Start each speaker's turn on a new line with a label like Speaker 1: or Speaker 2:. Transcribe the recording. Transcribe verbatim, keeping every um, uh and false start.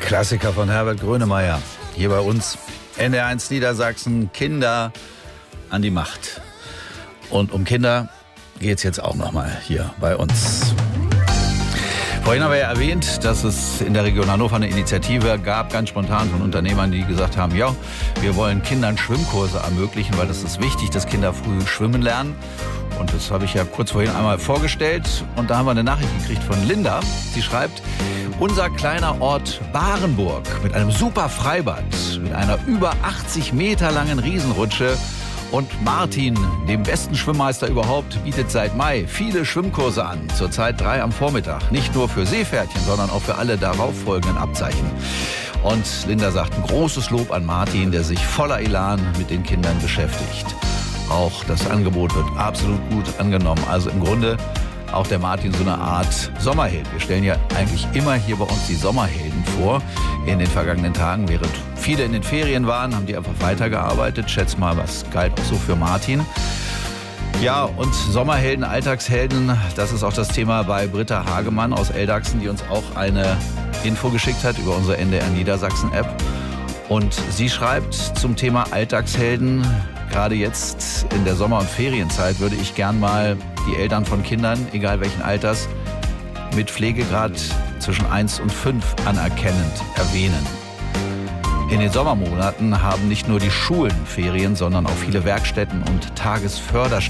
Speaker 1: Klassiker von Herbert Grönemeyer. Hier bei uns N D R eins Niedersachsen, Kinder an die Macht. Und um Kinder geht es jetzt auch nochmal hier bei uns. Vorhin haben wir ja erwähnt, dass es in der Region Hannover eine Initiative gab, ganz spontan von Unternehmern, die gesagt haben, ja, wir wollen Kindern Schwimmkurse ermöglichen, weil das ist wichtig, dass Kinder früh schwimmen lernen. Und das habe ich ja kurz vorhin einmal vorgestellt. Und da haben wir eine Nachricht gekriegt von Linda. Sie schreibt, unser kleiner Ort Barenburg mit einem super Freibad, mit einer über achtzig Meter langen Riesenrutsche und Martin, dem besten Schwimmmeister überhaupt, bietet seit Mai viele Schwimmkurse an. Zurzeit drei am Vormittag. Nicht nur für Seepferdchen, sondern auch für alle darauffolgenden Abzeichen. Und Linda sagt ein großes Lob an Martin, der sich voller Elan mit den Kindern beschäftigt. Auch das Angebot wird absolut gut angenommen. Also im Grunde auch der Martin so eine Art Sommerheld. Wir stellen ja eigentlich immer hier bei uns die Sommerhelden vor. In den vergangenen Tagen, während viele in den Ferien waren, haben die einfach weitergearbeitet. Schätz mal, was galt auch so für Martin. Ja, und Sommerhelden, Alltagshelden, das ist auch das Thema bei Britta Hagemann aus Eldachsen, die uns auch eine Info geschickt hat über unsere N D R Niedersachsen-App. Und sie schreibt zum Thema Alltagshelden, gerade jetzt in der Sommer- und Ferienzeit würde ich gern mal die Eltern von Kindern, egal welchen Alters, mit Pflegegrad zwischen eins und fünf anerkennend erwähnen. In den Sommermonaten haben nicht nur die Schulen Ferien, sondern auch viele Werkstätten und Tagesförderstellen